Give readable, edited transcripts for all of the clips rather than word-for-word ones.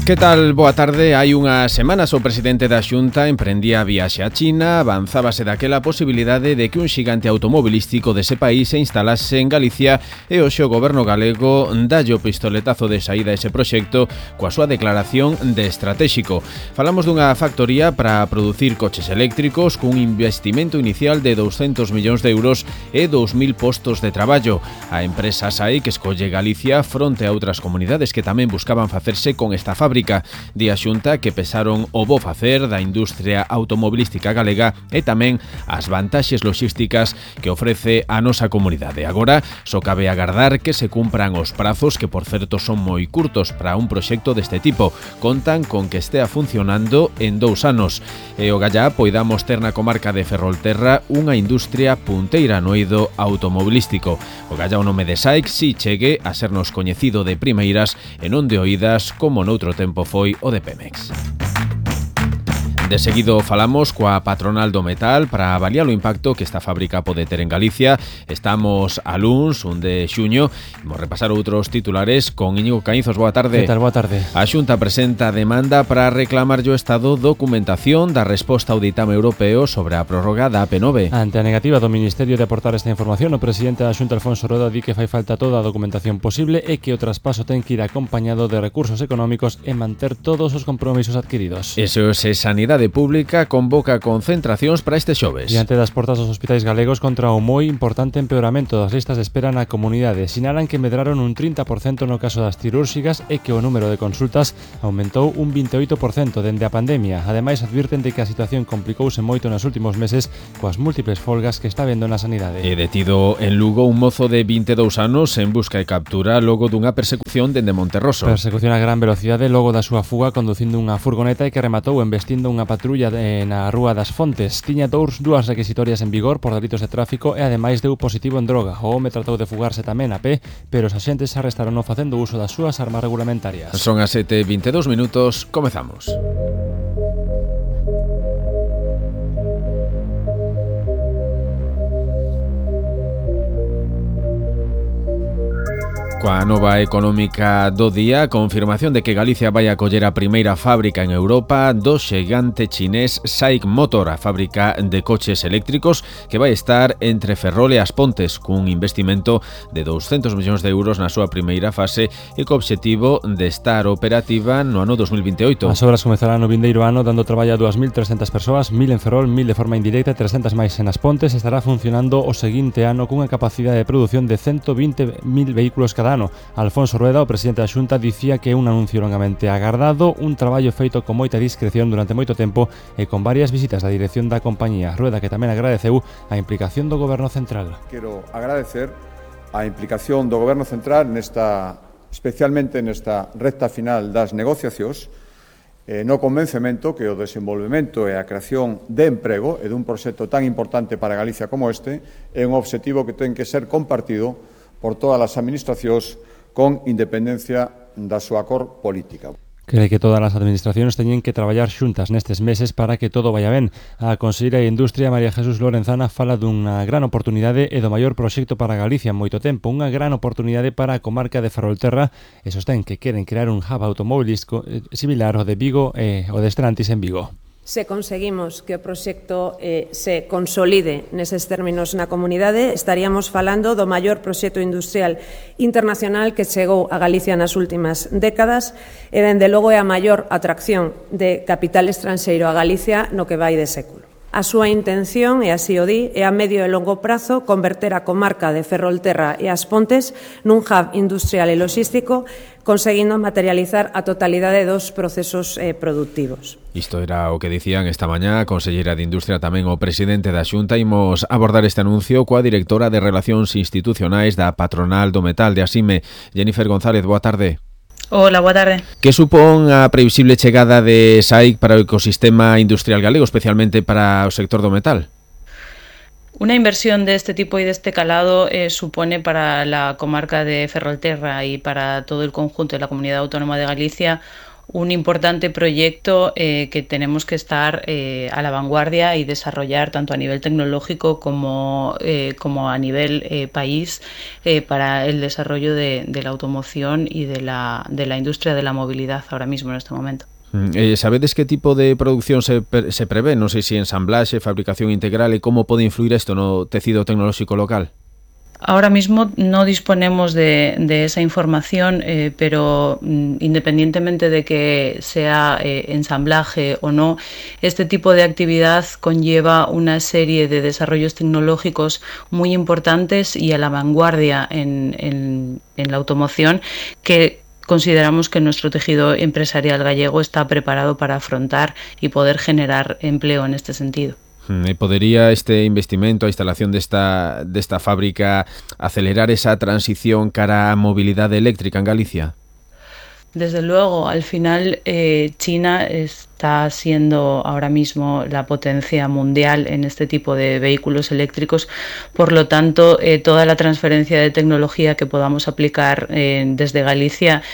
Que tal? Boa tarde. Hai unhas semanas o presidente da Xunta emprendía a viaxe a China. Avanzábase daquela a posibilidade de que un xigante automobilístico dese país se instalase en Galicia e hoxe o goberno galego dalle o pistoletazo de saída a ese proxecto coa súa declaración de estratégico. Falamos dunha factoría para producir coches eléctricos cun investimento inicial de 200 millóns de euros e 2.000 postos de traballo. A empresa SAIC escolle Galicia fronte a outras comunidades que tamén buscaban facerse con esta fábrica. Di a Xunta que pesaron o bo facer da industria automobilística galega e tamén as vantaxes logísticas que ofrece a nosa comunidade. Agora só cabe agardar que se cumpran os prazos que, por certo, son moi curtos para un proxecto deste tipo. Contan con que estea funcionando en 2 anos. E o gallá poidamos ter na comarca de Ferrolterra unha industria punteira no eido automobilístico. O gallá o nome de SAIC si chegue a sernos coñecido de primeiras e non de oídas como noutro tempo foi o de Pemex. De seguido falamos coa patronal do metal para avaliar o impacto que esta fábrica pode ter en Galicia. Estamos a luns, 1 de xuño. Vamos repasar outros titulares con Íñigo Caínzos. Boa tarde. Que tal? Boa tarde. A Xunta presenta demanda para reclamar o Estado documentación da resposta ao ditame europeo sobre a prórroga da AP9. Ante a negativa do Ministerio de aportar esta información, o presidente da Xunta, Alfonso Rueda, di que fai falta toda a documentación posible e que o traspaso ten que ir acompañado de recursos económicos e manter todos os compromisos adquiridos. SOS Sanidade Pública convoca concentracións para este xoves. Diante das portas dos hospitais galegos contra o moi importante empeoramento das listas de espera na comunidade, sinalan que medraron un 30% no caso das cirúrxicas e que o número de consultas aumentou un 28% dende a pandemia. Ademais, advirten de que a situación complicouse moito nos últimos meses coas múltiples folgas que está vendo na sanidade. E detido en Lugo un mozo de 22 anos en busca e captura logo dunha persecución dende Monterroso. Persecución a gran velocidade logo da súa fuga conducindo unha furgoneta e que rematou embestindo unha patrulla na Rúa das Fontes. Tiña dúas requisitorias en vigor por delitos de tráfico e ademais deu positivo en droga. O home tratou de fugarse tamén a pé, pero os axentes arrestarono facendo uso das súas armas regulamentarias. Son as 7:22, comezamos. Coa nova económica do día, confirmación de que Galicia vai acoller a primeira fábrica en Europa do xigante chinés SAIC Motor, a fábrica de coches eléctricos que vai estar entre Ferrol e As Pontes, cun investimento de 200 millóns de euros na súa primeira fase e co obxectivo de estar operativa no ano 2028. As obras comezarán no vindeiro ano dando traballo a 2.300 persoas, 1.000 en Ferrol, 1.000 de forma indirecta e 300 máis en As Pontes. Estará funcionando o seguinte ano cunha capacidade de produción de 120.000 vehículos cada ano. Alfonso Rueda, o presidente da Xunta, dicía que é un anuncio longamente agardado, un traballo feito con moita discreción durante moito tempo e con varias visitas da dirección da compañía. Rueda, que tamén agradeceu a implicación do Goberno Central. Quero agradecer a implicación do Goberno Central especialmente nesta recta final das negociacións, no convencemento que o desenvolvemento e a creación de emprego e dun proxecto tan importante para Galicia como este é un obxectivo que ten que ser compartido por todas as administracións con independencia da súa cor política. Cree que todas as administracións teñen que traballar xuntas nestes meses para que todo vaya ben. A conselleira de Industria, María Jesús Lorenzana, fala dunha gran oportunidade e do maior proxecto para Galicia en moito tempo, unha gran oportunidade para a comarca de Ferrolterra e sostén que queren crear un hub automobilístico similar ao de Vigo e o de Stellantis en Vigo. Se conseguimos que o proxecto se consolide neses términos na comunidade, estaríamos falando do maior proxecto industrial internacional que chegou a Galicia nas últimas décadas e, dende logo, é a maior atracción de capital estranxeiro a Galicia no que vai de século. A súa intención, e así o di, é a medio e longo prazo converter a comarca de Ferrolterra e As Pontes nun hub industrial e logístico, conseguindo materializar a totalidade dos procesos productivos. Isto era o que dicían esta mañá a conselleira de Industria, tamén o presidente da Xunta. Imos abordar este anuncio coa directora de Relacións Institucionais da patronal do metal de Asime, Jennifer González. Boa tarde. Hola, boa tarde. Que supón a previsible chegada de SAIC para o ecosistema industrial galego, especialmente para o sector do metal? Una inversión de este tipo y de este calado supone para la comarca de Ferrolterra y para todo el conjunto de la Comunidad Autónoma de Galicia un importante proyecto que tenemos que estar a la vanguardia y desarrollar tanto a nivel tecnológico como a nivel país para el desarrollo de la automoción y de la industria de la movilidad ahora mismo en este momento. ¿Sabedes qué tipo de producción se prevé? Non sei se ensamblaxe, fabricación integral e como pode influir isto no tecido tecnolóxico local? Ahora mismo no disponemos de esa información, pero independientemente de que sea ensamblaje o no, este tipo de actividad conlleva una serie de desarrollos tecnológicos muy importantes y a la vanguardia en la automoción que consideramos que nuestro tejido empresarial gallego está preparado para afrontar y poder generar empleo en este sentido. Podería este investimento, a instalación desta fábrica acelerar esa transición cara á mobilidade eléctrica en Galicia? Desde luego, al final China está siendo ahora mismo la potencia mundial en este tipo de vehículos eléctricos, por lo tanto toda la transferencia de tecnología que podamos aplicar desde Galicia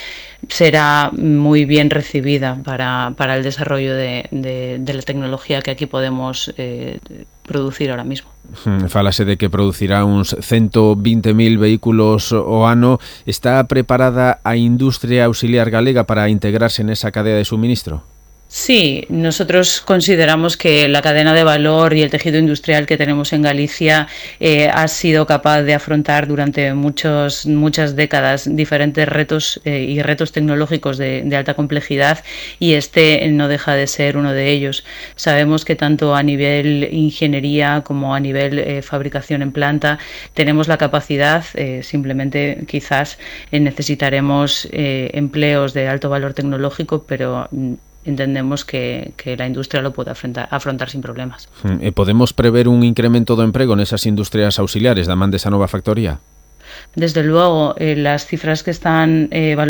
será muy bien recibida para el desarrollo de la tecnología que aquí podemos producir ahora mismo. Fálase de que producirá uns 120.000 vehículos o ano. Está preparada a industria auxiliar galega para integrarse nesa cadea de suministro? Sí, nosotros consideramos que la cadena de valor y el tejido industrial que tenemos en Galicia ha sido capaz de afrontar durante muchas décadas diferentes retos y retos tecnológicos de alta complejidad, y este no deja de ser uno de ellos. Sabemos que tanto a nivel ingeniería como a nivel fabricación en planta tenemos la capacidad, simplemente quizás necesitaremos empleos de alto valor tecnológico, pero entendemos que la industria lo puede afrontar sin problemas. Podemos prever un incremento do emprego nesas industrias auxiliares da man desa nova factoría? Desde luego, las cifras que están